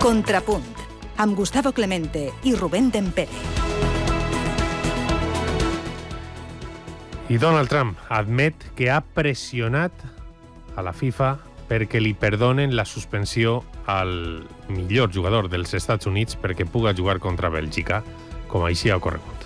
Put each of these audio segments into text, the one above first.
Contrapunt, amb Gustavo Clemente i Rubén Dempere. I Donald Trump admet que ha pressionat a la FIFA perquè li perdonen la suspensió al millor jugador dels Estats Units perquè puga jugar contra Bèlgica, com així ha ocorregut.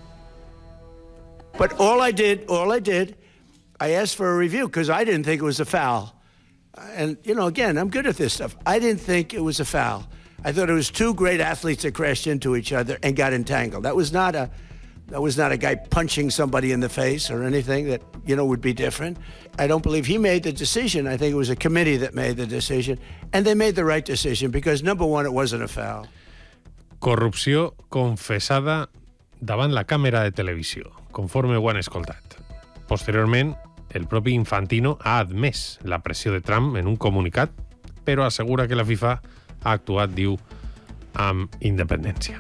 But all I did, I asked for a review because I didn't think it was a foul. And, again, I'm good at this stuff. I didn't think it was a foul. I thought it was two great athletes that crashed into each other and got entangled. That was not a guy punching somebody in the face or anything that, would be different. I don't believe he made the decision. I think it was a committee that made the decision. And they made the right decision because, number one, it wasn't a foul. Corrupció confessada davant la càmera de televisió, conforme ho han escoltat. Posteriorment, el propi Infantino ha admès la pressió de Trump en un comunicat, però assegura que la FIFA ha actuat, diu, amb independència.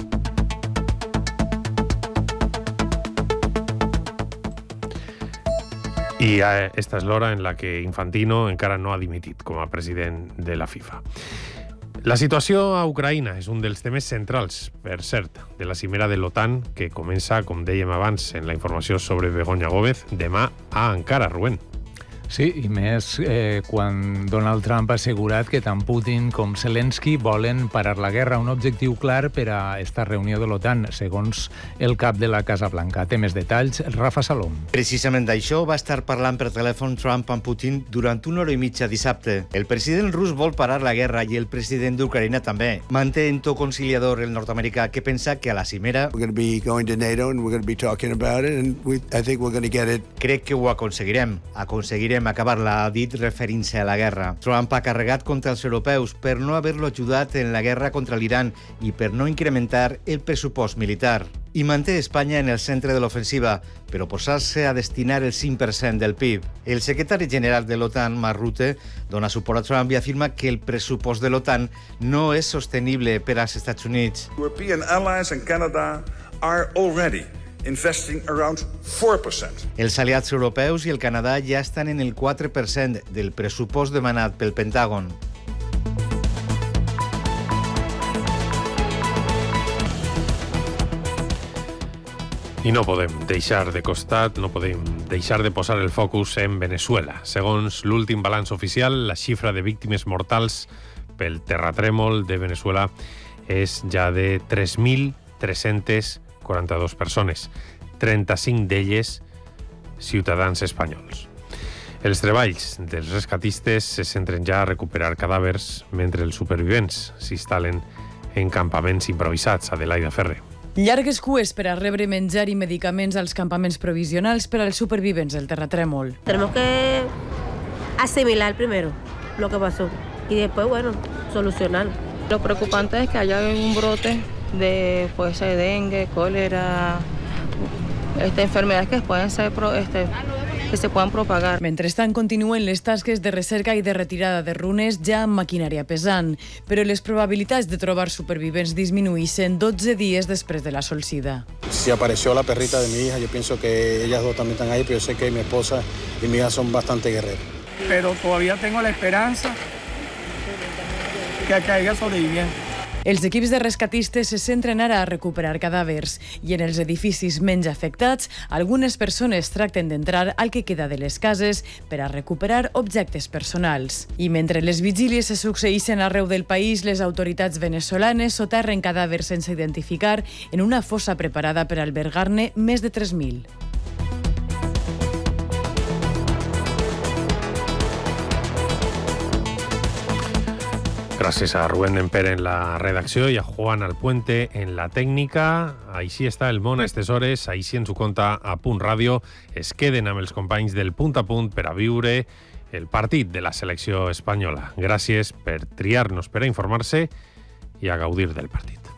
I esta és l'hora en la que Infantino encara no ha dimitit com a president de la FIFA. La situació a Ucraïna és un dels temes centrals, per cert, de la cimera de l'OTAN, que comença, com dèiem abans, en la informació sobre Begoña Gómez, demà a Ankara, Rubén. Sí, i més quan Donald Trump ha assegurat que tant Putin com Zelensky volen parar la guerra, un objectiu clar per a esta reunió de l'OTAN, segons el cap de la Casa Blanca. Té més detalls, Rafa Salom. Precisament d'això va estar parlant per telèfon Trump amb Putin durant una hora i mitja dissabte. El president rus vol parar la guerra i el president d'Ucraïna també. Manté en to conciliador el nord-americà, que pensa que a la cimera We're going to be going to NATO and we're going to be talking about it and I think we're going to get it. Crec que ho aconseguirem acabar-la, ha dit referint-se a la guerra. Trump ha carregat contra els europeus per no haver-lo ajudat en la guerra contra l'Iran i per no incrementar el pressupost militar. I manté Espanya en el centre de l'ofensiva, per oposar-se a destinar el 5% del PIB. El secretari general de l'OTAN, Mark Rutte, dona suport a Trump i afirma que el pressupost de l'OTAN no és sostenible per als Estats Units. European allies and Canada are already investing around 4%. Els aliats europeus i el Canadà ja estan en el 4% del pressupost demanat pel Pentàgon. I no podem deixar de costat, no podem deixar de posar el focus en Venezuela. Segons l'últim balanç oficial, la xifra de víctimes mortals pel terratrèmol de Venezuela és ja de 3.342 persones, 35 d'elles ciutadans espanyols. Els treballs dels rescatistes se centren ja a recuperar cadàvers mentre els supervivents s'instal·len en campaments improvisats. Adelaida Ferrer. Llargues cues per a rebre menjar i medicaments als campaments provisionals per als supervivents del terratrèmol. Tenemos que asimilar primero lo que pasó y después, solucionar. Lo preocupante es que haya un brote de dengue, cólera, enfermedades que pueden ser que se puedan propagar. Mentrestant, continuen les tasques de recerca i de retirada de runes ja amb maquinària pesant, però les probabilitats de trobar supervivents disminueixen 12 dies després de la solsida. Si apareció la perrita de mi hija, yo pienso que ellas dos también están ahí, pero yo sé que mi esposa y mi hija son bastante guerreras. Pero todavía tengo la esperanza que caiga sobreviviente. Els equips de rescatistes se centren ara a recuperar cadàvers i en els edificis menys afectats, algunes persones tracten d'entrar al que queda de les cases per a recuperar objectes personals. I mentre les vigílies se succeeixen arreu del país, les autoritats venezolanes soterren cadàvers sense identificar en una fossa preparada per albergar-ne més de 3.000. Gràcies a Rubén Dempere en la redacció i a Juan Alpuente en la tècnica. Així està el món a aquestes hores, així ens ho conta a Punt Ràdio. Es queden amb els companys del Punt a Punt per a viure el partit de la selecció espanyola. Gràcies per triar-nos per a informar-se i a gaudir del partit.